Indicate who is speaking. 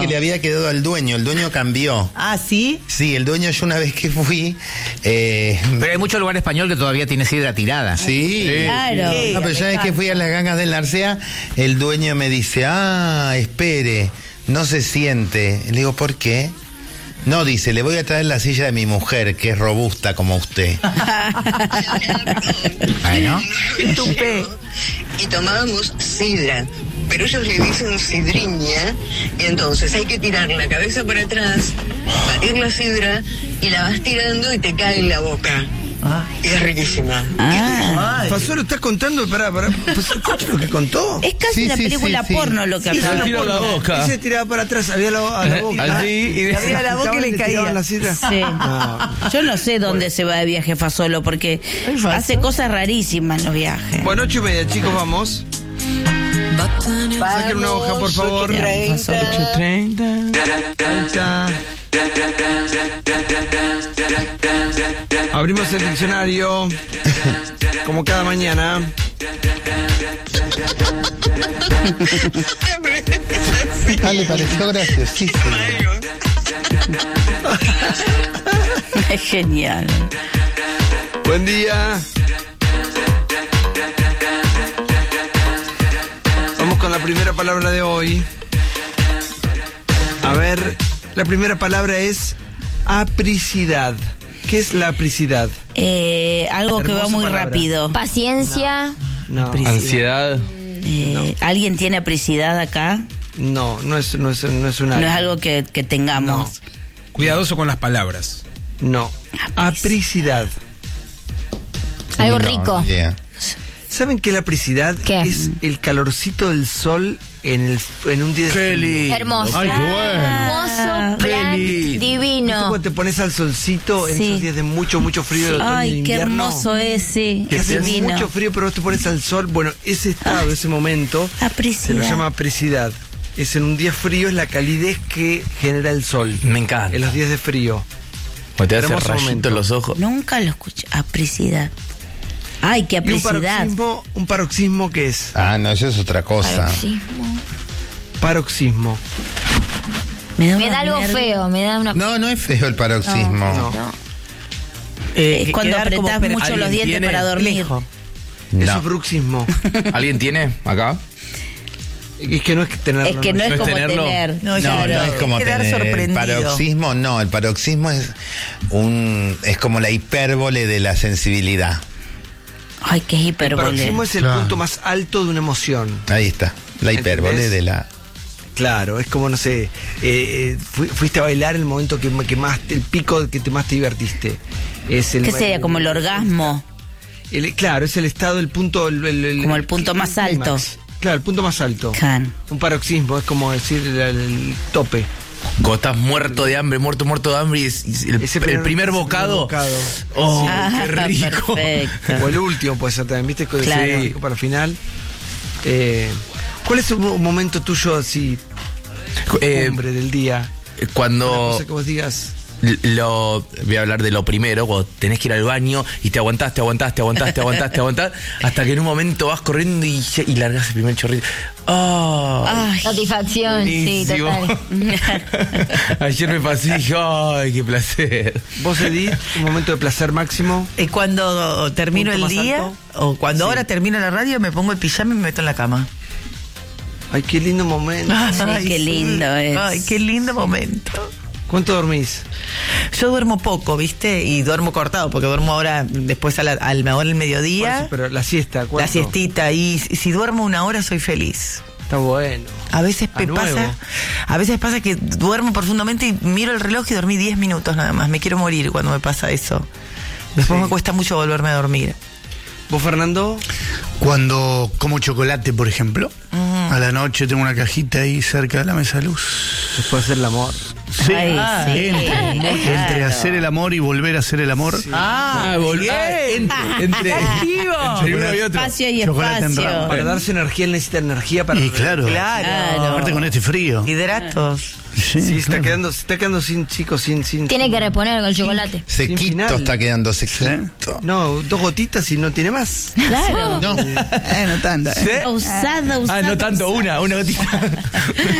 Speaker 1: que le había quedado al dueño. El dueño cambió.
Speaker 2: Ah, ¿sí?
Speaker 1: Sí, el dueño, yo una vez que fui...
Speaker 3: Pero hay mucho lugar español que todavía tiene sidra tirada.
Speaker 1: Sí.
Speaker 4: Claro.
Speaker 1: No, pero ya vez que fui a las gangas del Narcea, el dueño me dice, espere, no se siente. Le digo, ¿por qué? No, dice, le voy a traer la silla de mi mujer, que es robusta como usted.
Speaker 3: Bueno.
Speaker 2: Tupé.
Speaker 5: Y tomábamos sidra, pero ellos le dicen sidriña, y entonces hay que tirar la cabeza para atrás, batir la sidra, y la vas tirando y te cae en la boca. Y es riquísima.
Speaker 6: Fasuelo, ¿estás contando? Pará. Pues, ¿escuchas lo que contó?
Speaker 4: Es casi una película porno lo que
Speaker 6: Sí,
Speaker 4: acaba.
Speaker 6: se
Speaker 7: tira la boca.
Speaker 6: Y se tiraba para atrás, había a la boca.
Speaker 7: Así, y
Speaker 2: Le abría la boca y le caía.
Speaker 6: La sidra.
Speaker 4: Sí. Yo no sé dónde se va de viaje Fasolo porque hace cosas rarísimas en los viajes.
Speaker 6: Bueno, 8:30, chicos, vamos. Saquen una hoja, por favor.
Speaker 2: 8:30.
Speaker 6: Abrimos el diccionario, como cada mañana.
Speaker 1: Le pareció graciosísimo.
Speaker 4: Es genial.
Speaker 6: Buen día. Vamos con la primera palabra de hoy. A ver, la primera palabra es apricidad. ¿Qué es la apricidad?
Speaker 4: Algo que va
Speaker 6: Hermosa
Speaker 4: muy
Speaker 6: palabra.
Speaker 4: rápido.
Speaker 8: Paciencia.
Speaker 6: No,
Speaker 7: Ansiedad.
Speaker 4: ¿Alguien tiene apricidad acá?
Speaker 6: no es una.
Speaker 4: No es algo que tengamos.
Speaker 9: Cuidadoso con las palabras.
Speaker 6: No. Apricidad.
Speaker 8: Algo
Speaker 1: No,
Speaker 8: rico.
Speaker 1: yeah.
Speaker 6: ¿Saben que la apricidad
Speaker 8: ¿Qué?
Speaker 6: es el calorcito del sol en un día de frío?
Speaker 8: Hermoso.
Speaker 7: Ay, qué bueno.
Speaker 8: Hermoso, plan,
Speaker 6: ¿Viste
Speaker 8: divino.
Speaker 6: cuando te pones al solcito en
Speaker 4: Sí.
Speaker 6: esos días de mucho frío de otoño y
Speaker 4: Ay, qué
Speaker 6: invierno?
Speaker 4: hermoso es, sí.
Speaker 6: Que
Speaker 4: Es
Speaker 6: hace
Speaker 4: divino.
Speaker 6: mucho frío, pero vos te pones al sol. Bueno, ese estado, ese momento,
Speaker 4: Apricidad.
Speaker 6: se lo llama apricidad. Es en un día frío, es la calidez que genera el sol.
Speaker 7: Me encanta.
Speaker 6: En los días de frío.
Speaker 7: O te hace
Speaker 6: Hermoso
Speaker 7: rayito
Speaker 6: momento.
Speaker 7: en los ojos.
Speaker 4: Nunca lo escuché. Apricidad. Ay, qué
Speaker 6: Y un
Speaker 4: apricidad.
Speaker 6: paroxismo, ¿qué es?
Speaker 1: No, eso es otra cosa.
Speaker 6: Paroxismo.
Speaker 8: Me da algo feo, me da una...
Speaker 1: No es feo el paroxismo.
Speaker 6: No.
Speaker 4: Es cuando
Speaker 2: Quedar como
Speaker 4: apretás mucho los dientes
Speaker 7: tiene
Speaker 4: para dormir.
Speaker 2: Lejos.
Speaker 6: Eso
Speaker 1: No.
Speaker 6: es bruxismo.
Speaker 7: ¿Alguien tiene acá?
Speaker 6: Es que no es que tenerlo.
Speaker 4: Es que no es
Speaker 7: ¿No es
Speaker 4: como
Speaker 7: tenerlo?
Speaker 4: tener.
Speaker 2: No,
Speaker 1: No es como
Speaker 2: quedar
Speaker 1: tener el
Speaker 2: sorprendido.
Speaker 1: paroxismo, no, el paroxismo es como la hipérbole de la sensibilidad.
Speaker 4: Ay, qué
Speaker 6: El
Speaker 4: hipérbole.
Speaker 6: paroxismo es el punto más alto de una emoción.
Speaker 1: Ahí está, la hipérbole
Speaker 6: ¿Entendés?
Speaker 1: de la...
Speaker 6: Claro, es como, no sé, fuiste a bailar el momento que más, el pico que más te divertiste. Es el,
Speaker 4: ¿Qué sería? Como el orgasmo.
Speaker 6: Claro, es el estado, el punto...
Speaker 4: Como el punto más alto.
Speaker 6: clímax. Claro, el punto más alto.
Speaker 4: Can.
Speaker 6: Un paroxismo, es como decir el tope.
Speaker 7: Cuando estás muerto de hambre, muerto de hambre y
Speaker 6: Ese
Speaker 7: el primer bocado. Oh, qué rico.
Speaker 4: Perfecto.
Speaker 6: O el último puede ser también, ¿viste?
Speaker 4: Claro.
Speaker 6: Sí, para el final. ¿Cuál es un momento tuyo así, hombre del día? Una
Speaker 7: Cuando
Speaker 6: cosa que vos digas...
Speaker 7: voy a hablar de lo primero, cuando tenés que ir al baño y te aguantás, hasta que en un momento vas corriendo y largás el primer chorrito. ¡Oh!
Speaker 4: Ay,
Speaker 8: Satisfacción, sí,
Speaker 7: buenísimo.
Speaker 8: total.
Speaker 7: Ayer me pasé y dije, ¡ay, qué placer!
Speaker 6: ¿Vos, Edith, un momento de placer máximo?
Speaker 2: Cuando termino
Speaker 6: Punto
Speaker 2: el
Speaker 6: más
Speaker 2: día,
Speaker 6: alto.
Speaker 2: o cuando
Speaker 6: Sí.
Speaker 2: ahora termino la radio, me pongo el pijama y me meto en la cama.
Speaker 6: Ay, qué lindo momento.
Speaker 4: Sí, qué lindo es.
Speaker 2: Ay, qué lindo momento.
Speaker 6: ¿Cuánto dormís?
Speaker 2: Yo duermo poco, ¿viste? Y duermo cortado, porque duermo ahora, después ahora al
Speaker 6: Por eso,
Speaker 2: mediodía,
Speaker 6: pero la siesta, ¿cuánto?
Speaker 2: la siestita. Y si duermo una hora, soy feliz.
Speaker 6: Está bueno.
Speaker 2: A veces
Speaker 6: A nuevo.
Speaker 2: pasa que duermo profundamente y miro el reloj y dormí 10 minutos nada más. Me quiero morir cuando me pasa eso. Después
Speaker 6: Sí.
Speaker 2: me cuesta mucho volverme a dormir.
Speaker 6: ¿Vos, Fernando?
Speaker 10: Cuando como chocolate, por ejemplo, a la noche tengo una cajita ahí cerca de la mesa de luz.
Speaker 6: Después de hacer el amor.
Speaker 10: Sí,
Speaker 4: Ay, sí.
Speaker 10: entre hacer el amor y volver a hacer el amor.
Speaker 7: Entre uno y otro.
Speaker 4: Espacio y
Speaker 10: Chocolate en
Speaker 4: espacio.
Speaker 10: rama.
Speaker 6: Para darse energía, él necesita energía para...
Speaker 10: Y claro,
Speaker 2: Claro.
Speaker 10: aparte con este frío.
Speaker 2: Hidratos.
Speaker 10: Sí,
Speaker 6: Sí, se
Speaker 10: claro.
Speaker 6: está quedando sin, chicos, sin...
Speaker 8: Tiene que reponer con el chocolate.
Speaker 1: Sequito
Speaker 6: final.
Speaker 1: está quedando sequito.
Speaker 6: No, 2 gotitas y no tiene más.
Speaker 4: Claro.
Speaker 1: No,
Speaker 10: No tanta.
Speaker 4: Usada.
Speaker 7: No tanto, una gotita.